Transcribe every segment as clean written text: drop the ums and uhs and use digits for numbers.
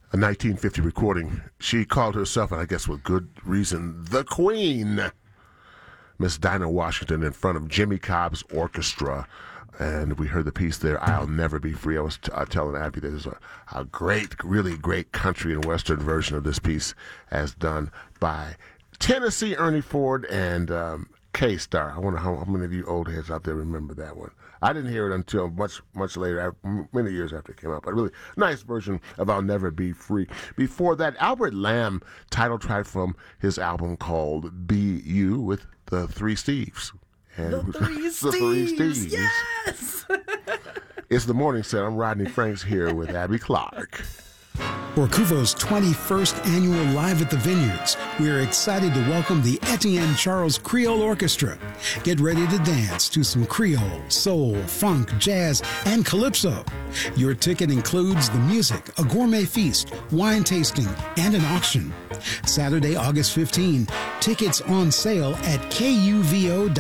a 1950 recording. She called herself, and I guess with good reason, the Queen, Miss Dinah Washington, in front of Jimmy Cobb's orchestra. And we heard the piece there, I'll Never Be Free. I was telling Abby there's a great, really great country and western version of this piece as done by Tennessee Ernie Ford and K-Star. I wonder how many of you old heads out there remember that one. I didn't hear it until much, much later, many years after it came out. But really nice version of I'll Never Be Free. Before that, Albert Lamb, title track from his album called Be You with the Three Steves. And the Three Steves. Yes! It's the morning set. I'm Rodney Franks here with Abby Clark. For Kuvo's 21st annual Live at the Vineyards, we are excited to welcome the Etienne Charles Creole Orchestra. Get ready to dance to some Creole, soul, funk, jazz, and calypso. Your ticket includes the music, a gourmet feast, wine tasting, and an auction. Saturday, August 15, tickets on sale at kuvo.org.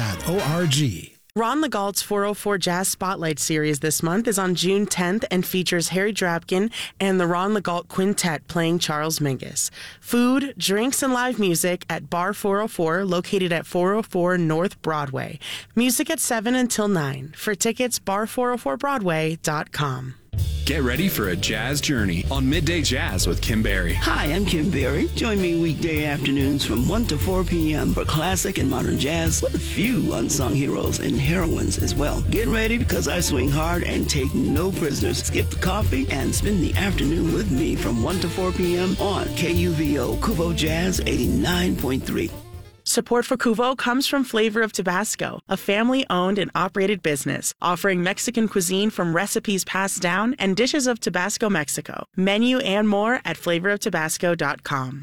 Ron LeGault's 404 Jazz Spotlight Series this month is on June 10th and features Harry Drapkin and the Ron LeGault Quintet playing Charles Mingus. Food, drinks, and live music at Bar 404, located at 404 North Broadway. Music at 7 until 9. For tickets, bar404broadway.com. Get ready for a jazz journey on Midday Jazz with Kim Berry. Hi, I'm Kim Berry. Join me weekday afternoons from 1 to 4 p.m. for classic and modern jazz with a few unsung heroes and heroines as well. Get ready because I swing hard and take no prisoners. Skip the coffee and spend the afternoon with me from 1 to 4 p.m. on KUVO Kuvo Jazz 89.3. Support for Kuvo comes from Flavor of Tabasco, a family-owned and operated business offering Mexican cuisine from recipes passed down and dishes of Tabasco, Mexico. Menu and more at flavoroftabasco.com.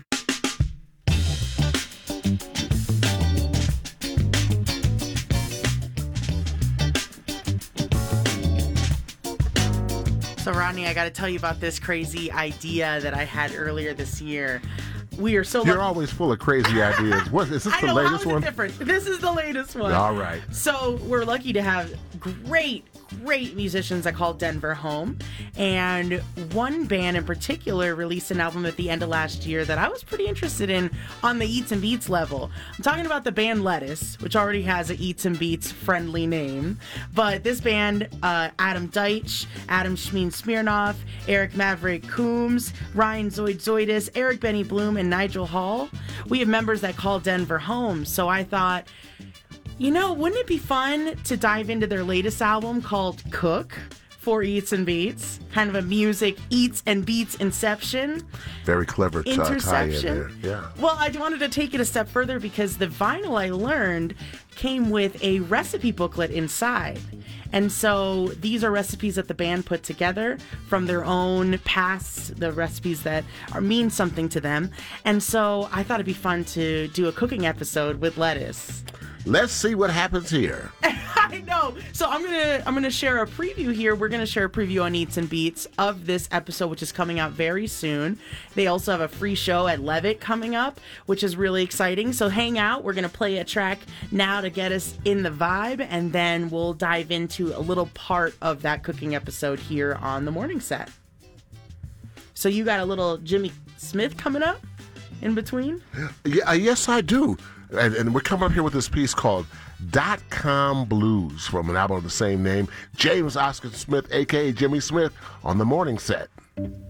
So, Rodney, I got to tell you about this crazy idea that I had earlier this year. We are so You're always full of crazy ideas. What is this? The latest one? Different. This is the latest one. All right. So we're lucky to have great musicians that call Denver home. And one band in particular released an album at the end of last year that I was pretty interested in on the Eats and Beats level. I'm talking about the band Lettuce, which already has an Eats and Beats friendly name. But this band, Adam Deitch, Adam Shmeen Smirnoff, Eric Maverick Coombs, Ryan Zoidis, Eric Benny Bloom, and Nigel Hall. We have members that call Denver home. So I thought, wouldn't it be fun to dive into their latest album called Cook for Eats and Beats? Kind of a music Eats and Beats inception. Very clever interception. Tie in there. Yeah. Well, I wanted to take it a step further because the vinyl, I learned, came with a recipe booklet inside. And so these are recipes that the band put together from their own past, the recipes that mean something to them. And so I thought it'd be fun to do a cooking episode with Lettuce. Let's see what happens here. I know. So I'm gonna share a preview here. We're gonna share a preview on Eats and Beats of this episode, which is coming out very soon. They also have a free show at Levitt coming up, which is really exciting. So hang out. We're gonna play a track now to get us in the vibe, and then we'll dive into a little part of that cooking episode here on the morning set. So you got a little Jimmy Smith coming up in between? Yeah, yes, I do. And we're coming up here with this piece called .com Blues from an album of the same name. James Oscar Smith, a.k.a. Jimmy Smith, on the morning set.